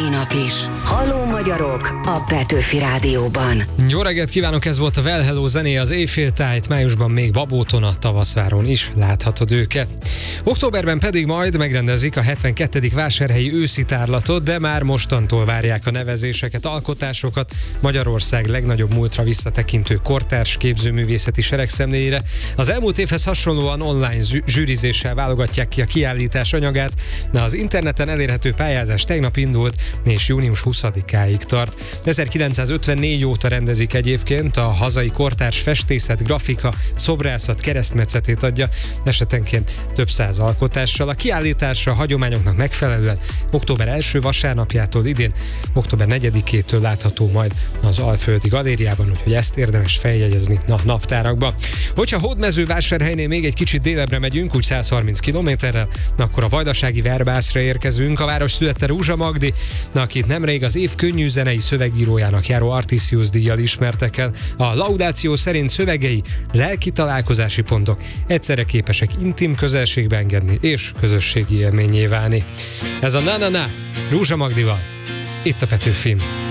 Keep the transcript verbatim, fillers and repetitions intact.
mai nap is. Halló magyarok a Petőfi Rádióban. Jó reggelt kívánok, ez volt a Well Hello zené az éjféltájt, májusban még Babóton, a Tavaszváron is láthatod őket. Októberben pedig majd megrendezik a hetvenkettedik vásárhelyi őszi tárlatot, de már mostantól várják a nevezéseket, alkotásokat Magyarország legnagyobb múltra visszatekintő kortárs képzőművészeti seregszemléjére. Az elmúlt évhez hasonlóan online zsűrizéssel válogatják ki a kiállítás anyagát, de az interneten elérhető pályázás tegnap indult, és június huszadikáig tart. ezerkilencszázötvennégy óta rendezik egyébként, a hazai kortárs festészet, grafika, szobrászat keresztmetszetét adja, esetenként több száz alkotással. A kiállításra a hagyományoknak megfelelően október első vasárnapjától idén, október negyedikétől látható majd az Alföldi Galériában, úgyhogy ezt érdemes feljegyezni a naptárakba. Hogyha Hódmezővásárhelynél még egy kicsit délebbre megyünk, úgy száz harminc kilométerrel, akkor a vajdasági Verbászra érkezünk. A város születte Rózsa Magdi, akit nemrég az év könnyű zenei szövegírójának járó Artisius díjjal ismertek el. A laudáció szerint szövegei lelki találkozási pontok, egyszerre képesek intim közelségbe engedni és közösségi élménnyé válni. Ez a Na Na Na Rózsa Magdival, itt a Petőfin.